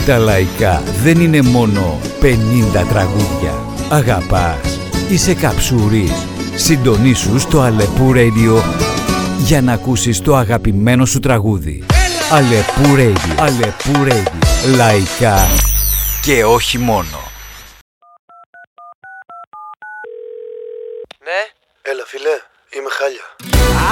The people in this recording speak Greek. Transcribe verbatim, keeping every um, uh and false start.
Τα λαϊκά δεν είναι μόνο πενήντα τραγούδια. Αγαπάς, είσαι καψούρης. Συντονίσου στο Αλεπού Radio για να ακούσεις το αγαπημένο σου τραγούδι. Αλεπού Radio. Αλεπού Radio. Λαϊκά και όχι μόνο. Ναι. Έλα φίλε, είμαι χάλια.